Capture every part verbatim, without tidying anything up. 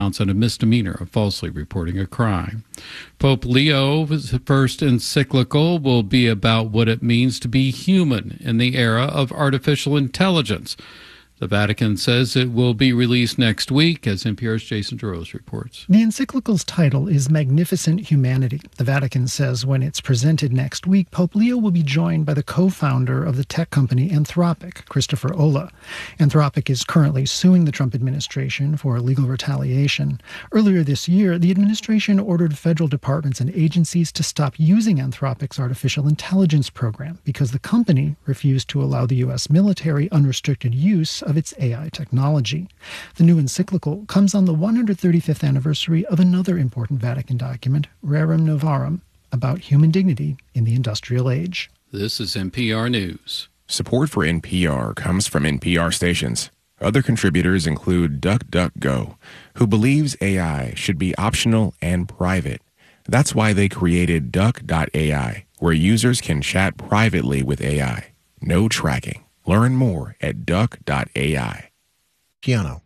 on a misdemeanor of falsely reporting a crime. Pope Leo's first encyclical will be about what it means to be human in the era of artificial intelligence. The Vatican says it will be released next week, as N P R's Jason DeRose reports. The encyclical's title is Magnificent Humanity. The Vatican says when it's presented next week, Pope Leo will be joined by the co-founder of the tech company Anthropic, Christopher Olah. Anthropic is currently suing the Trump administration for legal retaliation. Earlier this year, the administration ordered federal departments and agencies to stop using Anthropic's artificial intelligence program because the company refused to allow the U S military unrestricted use of its A I technology. The new encyclical comes on the one hundred thirty-fifth anniversary of another important Vatican document, Rerum Novarum, about human dignity in the industrial age. This is N P R News. Support for N P R comes from N P R stations. Other contributors include DuckDuckGo, who believes A I should be optional and private. That's why they created Duck dot A I, where users can chat privately with A I. No tracking. Learn more at Duck dot A I. Piano.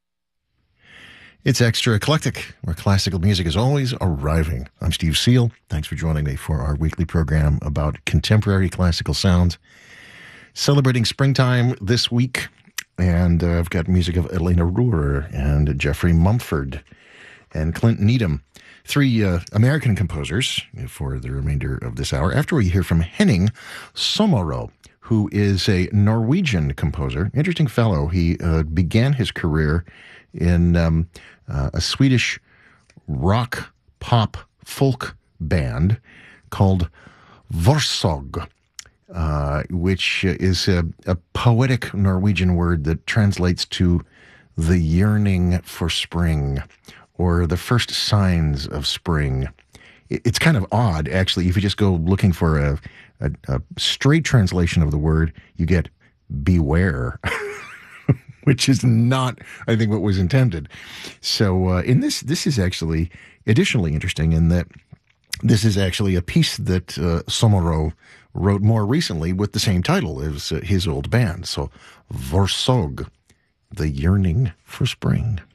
It's Extra Eclectic, where classical music is always arriving. I'm Steve Seal. Thanks for joining me for our weekly program about contemporary classical sounds. Celebrating springtime this week, and uh, I've got music of Elena Ruhr and Jeffrey Mumford and Clint Needham, three uh, American composers for the remainder of this hour, after we hear from Henning Sommerå, who is a Norwegian composer. Interesting fellow. He uh, began his career in um, uh, a Swedish rock, pop, folk band called Vorsog, uh, which is a, a poetic Norwegian word that translates to the yearning for spring, or the first signs of spring. It's kind of odd, actually. If you just go looking for a, a, a straight translation of the word, you get beware, which is not, I think, what was intended. So uh, in this, this is actually additionally interesting in that this is actually a piece that uh, Sommerå wrote more recently with the same title as uh, his old band. So Vorsog, the yearning for spring.